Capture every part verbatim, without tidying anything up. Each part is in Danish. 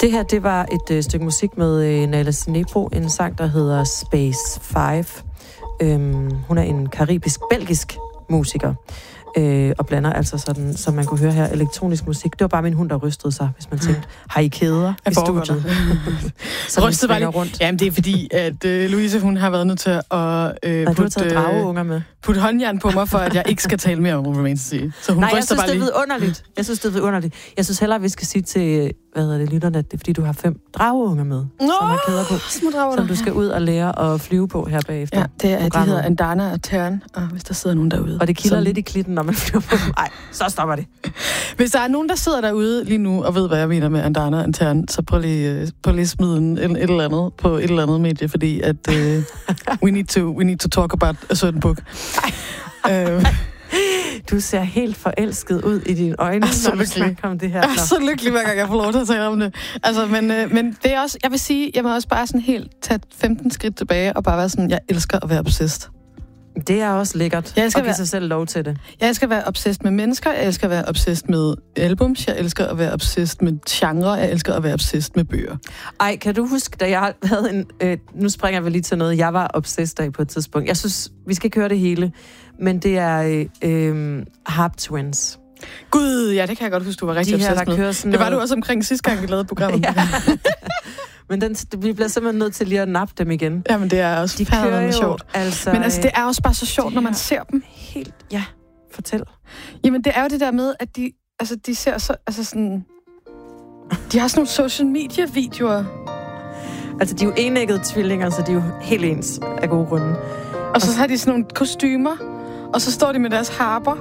Det her, det var et øh, stykke musik med øh, Nala Sinebo, en sang, der hedder Space Five. Øhm, hun er en karibisk-belgisk musiker, øh, og blander altså sådan, som man kunne høre her, elektronisk musik. Det var bare min hund, der rystede sig, hvis man tænkte, har I kæder i studiet? Så rystede bare lige rundt. Jamen, det er fordi, at øh, Louise, hun har været nødt til at øh, putte, taget drageunger med. putte håndjern på mig, for at jeg ikke skal tale mere om romancy. Så hun Nej, jeg synes, bare det er lige. vidunderligt. Jeg synes, det er vidunderligt. Jeg synes hellere, vi skal sige til, hvad hedder det, lytterne, at det er, fordi du har fem drageunger med, Nå, som har kæder på, små drager, som du skal ud og lære at flyve på her bagefter. Ja, det er, de hedder Andana og Tern, og hvis der sidder nogen derude. Og det kilder som... lidt i klitten, når man flyver på dem. Ej, så stopper det. Hvis der er nogen, der sidder derude lige nu, og ved, hvad jeg mener med Andana og Tern, så prøv lige, prøv lige at smide en, et eller andet på et eller andet medie, fordi at uh, we, need to, we need to talk about a certain book. uh, Du ser helt forelsket ud i dine øjne, så når du snakker om det her. Jeg er så lykkelig, hver gang jeg får lov til at tale om det. Altså, men, øh, men det er også, jeg vil sige, jeg må også bare sådan helt tage femten skridt tilbage, og bare være sådan, jeg elsker at være obsessed. Det er også lækkert, jeg skal at give være, sig selv lov til det. Jeg elsker at være obsessed med mennesker, jeg elsker at være obsessed med albums, jeg elsker at være obsessed med genre, jeg elsker at være obsessed med bøger. Ej, kan du huske, da jeg havde en... Øh, nu springer vi lige til noget, jeg var obsessed af på et tidspunkt. Jeg synes, vi skal køre det hele, men det er øh, øh, Harp Twins. Gud, ja, det kan jeg godt huske, du var rigtig De her, obsessed med. Det var noget... du også omkring sidste gang, vi lavede programmet. Ja. Men den, vi bliver simpelthen nødt til lige at nappe dem igen. Jamen, det er også fandme sjovt. Altså, men altså, det er også bare så sjovt, når man ser dem. Helt, ja. Fortæl. Jamen, det er jo det der med, at de, altså, de ser så, altså sådan... De har sådan nogle social media-videoer. Altså, de er jo enæggede tvillinger, så de er jo helt ens af gode grunde. Og så har de sådan nogle kostymer, og så står de med deres harper.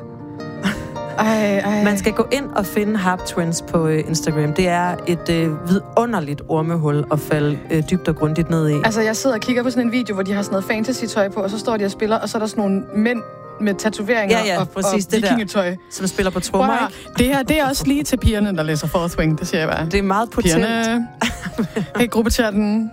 Ej, ej. Man skal gå ind og finde Harp Twins på øh, Instagram. Det er et øh, vidunderligt ormehul at falde øh, dybt og grundigt ned i. Altså, jeg sidder og kigger på sådan en video, hvor de har sådan noget fantasy-tøj på, og så står de og spiller, og så er der sådan nogle mænd med tatoveringer ja, ja, og, præcis, og det vikingetøj. Der, som spiller på trommer, wow. ikke? Det her, det er også lige til pigerne, der læser Fourth Wing, det siger jeg bare. Det er meget potent. Pigerne, hey, gruppechatten.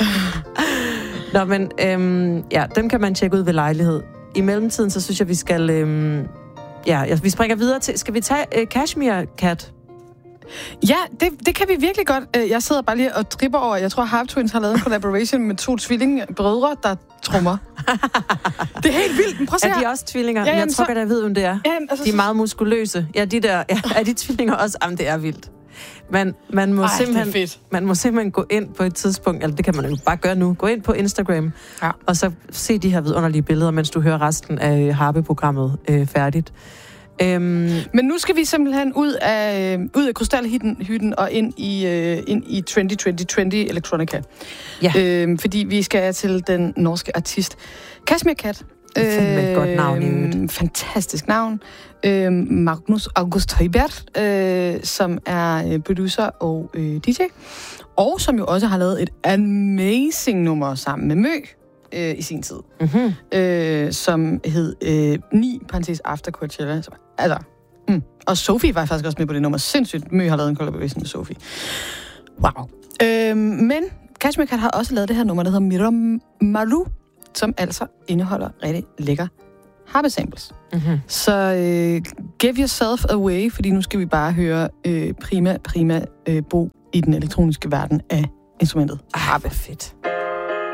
Nå, men øhm, ja, dem kan man tjekke ud ved lejlighed. I mellemtiden, så synes jeg, vi skal... Øhm, ja, ja, vi springer videre til... Skal vi tage øh, Cashmere Cat? Ja, det, det kan vi virkelig godt. Jeg sidder bare lige og tripper over. Jeg tror, Harp Twins har lavet en collaboration med to tvillingebrødre, der trommer. Det er helt vildt. Prøv at se her. Er de også tvillinger? Ja, jamen, jeg tror så... godt, jeg ved, hvem det er. Ja, jamen, altså, de er meget muskuløse. Ja, de der... Ja, er de tvillinger også? Jamen, det er vildt. Man, man, må Ej, simpelthen, man må simpelthen gå ind på et tidspunkt, eller det kan man jo bare gøre nu, gå ind på Instagram, ja. Og så se de her vidunderlige billeder, mens du hører resten af harpe-programmet øh, færdigt. Øhm, Men nu skal vi simpelthen ud af, ud af krystalhytten og ind i, øh, ind i tyve tyve tyve Electronica. Ja. Øhm, fordi vi skal til den norske artist Cashmere Cat. Det er et øh, godt navn i øvrigt. Fantastisk navn. Øh, Magnus August Højbjerg, øh, som er producer og øh, D J. Og som jo også har lavet et amazing nummer sammen med Mø øh, i sin tid. Mm-hmm. Øh, som hed øh, ni parentes After Coachella. Altså, mm. Og Sofie var faktisk også med på det nummer. Sindssygt. Mø har lavet en collaboration med Sofie. Wow. Øh, men Cashmere Cat har også lavet det her nummer, der hedder Miram Malu, som altså indeholder rigtig lækker harpe-samples. Mm-hmm. Så øh, give yourself away, fordi nu skal vi bare høre øh, prima, prima øh, Bo i den elektroniske verden af instrumentet harpe. Fedt.